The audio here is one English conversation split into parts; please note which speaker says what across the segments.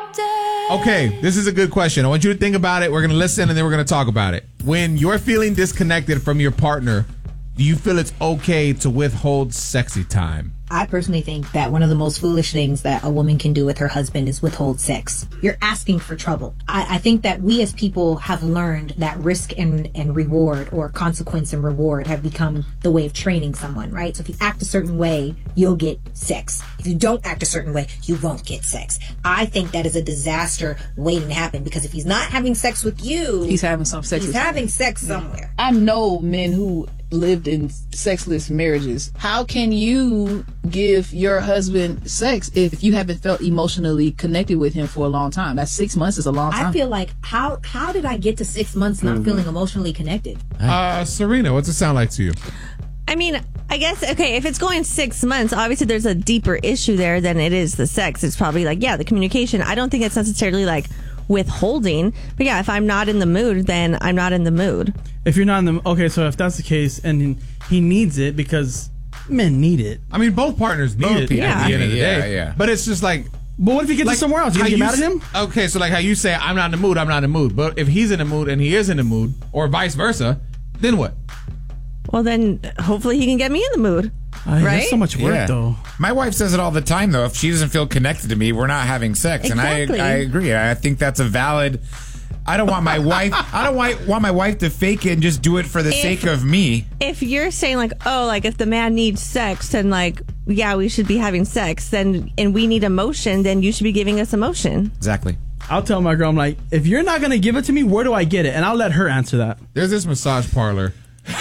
Speaker 1: Okay, this is a good question. I want you to think about it. We're going to listen and then we're going to talk about it. When you're feeling disconnected from your partner, do you feel it's okay to withhold sexy time?
Speaker 2: I personally think that one of the most foolish things that a woman can do with her husband is withhold sex. You're asking for trouble. I think that we as people have learned that risk and reward, or consequence and reward, have become the way of training someone, right? So if you act a certain way, you'll get sex. If you don't act a certain way, you won't get sex. I think that is a disaster waiting to happen, because if he's not having sex with you,
Speaker 3: he's having some sex.
Speaker 2: He's having sex somewhere.
Speaker 3: I know men who lived in sexless marriages. How can you give your husband sex if you haven't felt emotionally connected with him for a long time? That's 6 months is a long time.
Speaker 2: I feel like, how did I get to 6 months not feeling emotionally connected?
Speaker 1: Serena, what's it sound like to you?
Speaker 4: I mean, I guess, okay, if it's going 6 months, obviously there's a deeper issue there than it is the sex. It's probably like, yeah, the communication. I don't think it's necessarily like withholding. But yeah, if I'm not in the mood, then I'm not in the mood.
Speaker 5: If you're not in the... Okay, so if that's the case and he needs it, because men need it.
Speaker 1: I mean, both partners need it at the end of the day.
Speaker 6: Yeah.
Speaker 1: But it's just like...
Speaker 5: But what if he gets it somewhere else? You gonna get mad at him?
Speaker 1: Okay, so like how you say, I'm not in the mood, I'm not in the mood. But if he's in the mood and he is in the mood, or vice versa, then what?
Speaker 4: Well, then hopefully he can get me in the mood. Right?
Speaker 5: That's so much work, though.
Speaker 6: My wife says it all the time, though. If she doesn't feel connected to me, we're not having sex.
Speaker 4: Exactly.
Speaker 6: And I agree. I think that's a valid... I don't want my wife... I don't want my wife to fake it and just do it for the sake of me.
Speaker 4: If you're saying like, oh, like if the man needs sex, then like, yeah, we should be having sex, then, and we need emotion, then you should be giving us emotion.
Speaker 6: Exactly.
Speaker 5: I'll tell my girl, I'm like, if you're not going to give it to me, where do I get it? And I'll let her answer that.
Speaker 1: There's this massage parlor.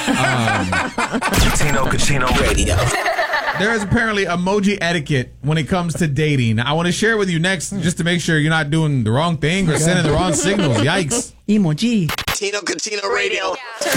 Speaker 7: Casino Radio.
Speaker 1: There is apparently emoji etiquette when it comes to dating. I want to share with you next, just to make sure you're not doing the wrong thing or sending the wrong signals. Yikes.
Speaker 5: Emoji.
Speaker 7: Casino Radio.